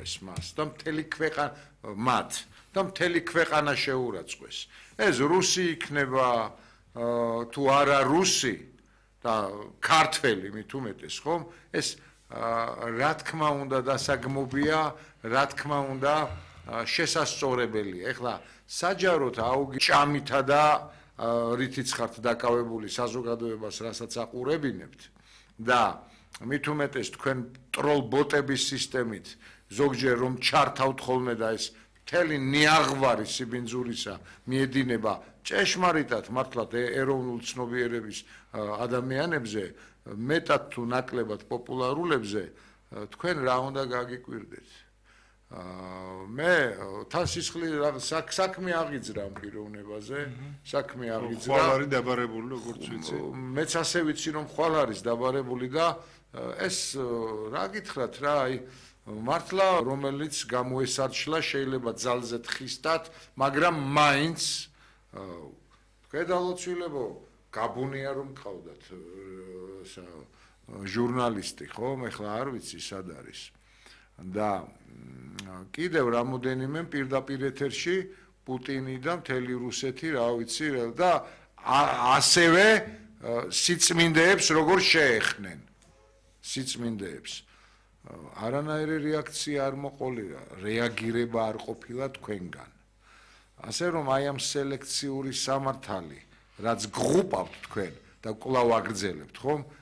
შეურაცხყვეს მას და მთელი ქვეყანა შეურაცხყვეს. ეს რუსი იქნება თუ არა რუსი და ქართველი მით უმეტეს, ხომ? ეს რა თქმა უნდა დასაგმობია, რა თქმა უნდა შესასწორებელია. ეხლა საჯაროდ აუგი ჭამითა და რითიც ხართ დაკავებული საზოგადოებას, რასაც აყურებინებთ და მით უმეტეს თქვენ ტროლ ბოტების სისტემით ზოგჯერ რომ ჩართავთ ხოლმე და ეს მთელი ნიაღვარი სიბინძურისა მიედინება ჭეშმარიტად მართლაც ეროვნულ ცნობიერების ადამიანებზე, მეტად თუ ნაკლებად პოპულარულებზე, თქვენ რა უნდა გაგიკვირდეთ? მე თან სისხლი საქმე აღიძრა ამ პიროვნებაზე, საქმე აღიძრა. ხვალ არის დაბარებული, როგორც ვიცი. მეც ასე ვიცი, რომ ხვალ არის დაბარებული და ეს რა გითხრათ რა, აი მართლა რომელიც გამოესარჩლა შეიძლება ძალზე თხისტათ, მაგრამ მაინც გადალოცვილებო გაბუნია რომ ყავდათ ჟურნალისტი, ხო? ეხლა არ ვიცი სად არის. და კიდევ რამოდენიმე პირდაპირ ეთერში პუტინი და მთელი რუსეთი, რა ვიცი, და ასევე სიწმინდეებს როგორ შეეხნენ. სიწმინდეებს. არანაირი რეაქცია არ მოყოლია, რეაგირება არ ყოფილა თქვენგან. ასე რომ აი ამ სელექციური სამართალი, რაც გღუპავთ თქვენ და კვლავ აგრძელებთ, ხომ?